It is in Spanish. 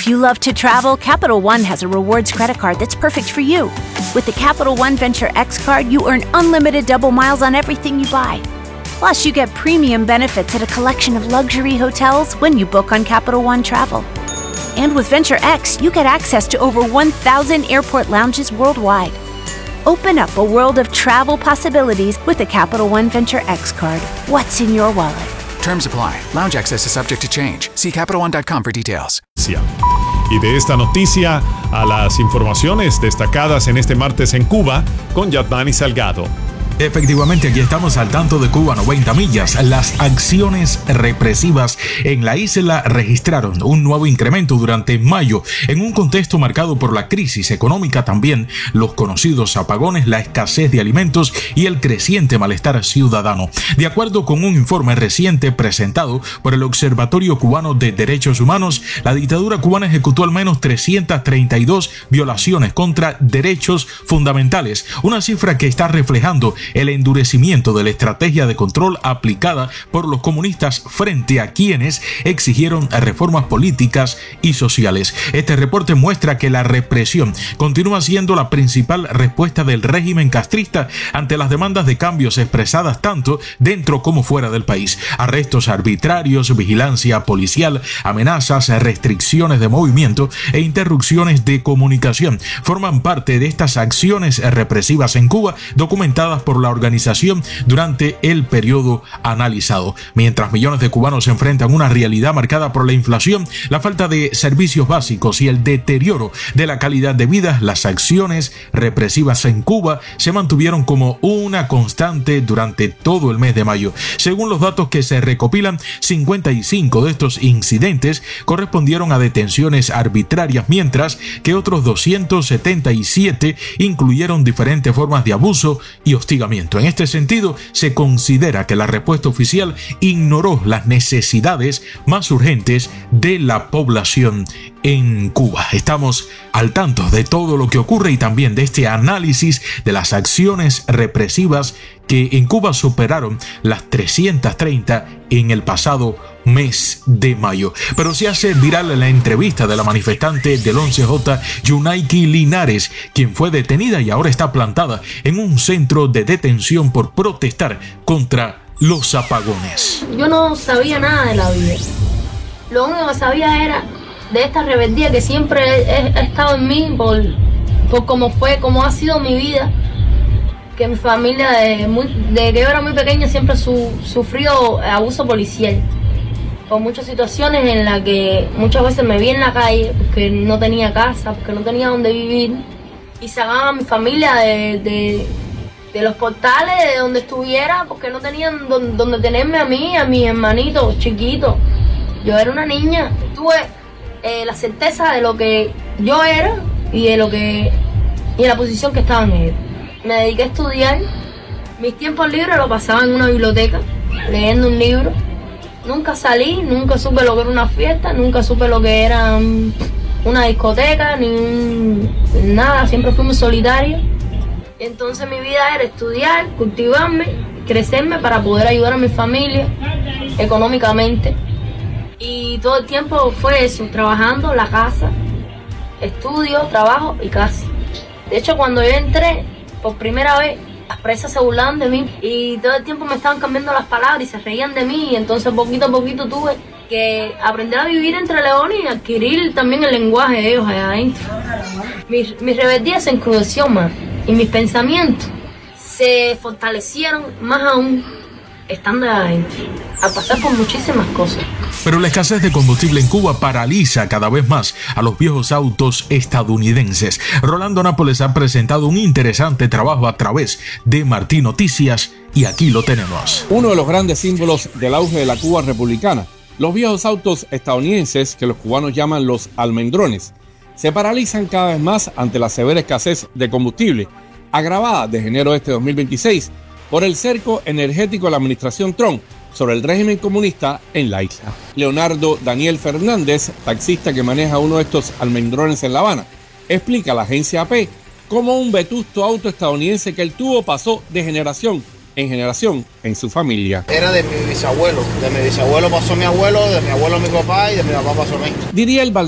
If you love to travel, Capital One has a rewards credit card that's perfect for you. With the Capital One Venture X card, you earn unlimited double miles on everything you buy. Plus, you get premium benefits at a collection of luxury hotels when you book on Capital One Travel. And with Venture X, you get access to over 1,000 airport lounges worldwide. Open up a world of travel possibilities with the Capital One Venture X card. What's in your wallet? Terms apply. Lounge access is subject to change. See CapitalOne.com for details. Y de esta noticia a las informaciones destacadas en este martes en Cuba con Yatmani Salgado. Efectivamente, aquí estamos al tanto de Cuba 90 millas. Las acciones represivas en la isla registraron un nuevo incremento durante mayo, en un contexto marcado por la crisis económica, también los conocidos apagones, la escasez de alimentos y el creciente malestar ciudadano. De acuerdo con un informe reciente presentado por el Observatorio Cubano de Derechos Humanos, la dictadura cubana ejecutó al menos 332 violaciones contra derechos fundamentales, una cifra que está reflejando el endurecimiento de la estrategia de control aplicada por los comunistas frente a quienes exigieron reformas políticas y sociales. Este reporte muestra que la represión continúa siendo la principal respuesta del régimen castrista ante las demandas de cambios expresadas tanto dentro como fuera del país. Arrestos arbitrarios, vigilancia policial, amenazas, restricciones de movimiento e interrupciones de comunicación forman parte de estas acciones represivas en Cuba, documentadas por la organización durante el periodo analizado. Mientras millones de cubanos se enfrentan a una realidad marcada por la inflación, la falta de servicios básicos y el deterioro de la calidad de vida, las acciones represivas en Cuba se mantuvieron como una constante durante todo el mes de mayo. Según los datos que se recopilan, 55 de estos incidentes correspondieron a detenciones arbitrarias, mientras que otros 277 incluyeron diferentes formas de abuso y hostigamiento. En este sentido, se considera que la respuesta oficial ignoró las necesidades más urgentes de la población en Cuba. Estamos al tanto de todo lo que ocurre y también de este análisis de las acciones represivas que en Cuba superaron las 330 en el pasado mes de mayo. Pero se hace viral la entrevista de la manifestante del 11J, Yunaiki Linares, quien fue detenida y ahora está plantada en un centro de detención por protestar contra los apagones. Yo no sabía nada de la vida. Lo único que sabía era de esta rebeldía que siempre ha estado en mí por cómo ha sido mi vida. Que mi familia, de que yo era muy pequeña, siempre sufrió abuso policial. Por muchas situaciones en las que muchas veces me vi en la calle porque no tenía casa, porque no tenía dónde vivir. Y sacaban a mi familia de los portales, de donde estuviera, porque no tenían donde tenerme a mí, a mis hermanitos chiquitos. Yo era una niña, tuve la certeza de lo que yo era y de la posición que estaba en ellos. Me dediqué a estudiar. Mis tiempos libres los pasaba en una biblioteca, leyendo un libro. Nunca salí, nunca supe lo que era una fiesta, nunca supe lo que era una discoteca, ni nada. Siempre fui muy solitaria. Entonces mi vida era estudiar, cultivarme, crecerme para poder ayudar a mi familia económicamente. Y todo el tiempo fue eso, trabajando, la casa, estudio, trabajo y casa. De hecho, cuando yo entré por primera vez, las presas se burlaban de mí y todo el tiempo me estaban cambiando las palabras y se reían de mí. Y entonces poquito a poquito tuve que aprender a vivir entre leones y adquirir también el lenguaje de ellos allá adentro. Mi rebeldía se encrudeció más y mis pensamientos se fortalecieron más aún estando allá adentro, a pasar por muchísimas cosas. Pero la escasez de combustible en Cuba paraliza cada vez más a los viejos autos estadounidenses. Rolando Nápoles ha presentado un interesante trabajo a través de Martí Noticias y aquí lo tenemos. Uno de los grandes símbolos del auge de la Cuba republicana, los viejos autos estadounidenses que los cubanos llaman los almendrones, se paralizan cada vez más ante la severa escasez de combustible, agravada desde enero de este 2026 por el cerco energético de la administración Trump sobre el régimen comunista en la isla. Leonardo Daniel Fernández, taxista que maneja uno de estos almendrones en La Habana, explica a la agencia AP cómo un vetusto auto estadounidense que él tuvo pasó de generación en generación en su familia. Era de mi bisabuelo pasó a mi abuelo, de mi abuelo a mi papá y de mi papá pasó a mí. Diría el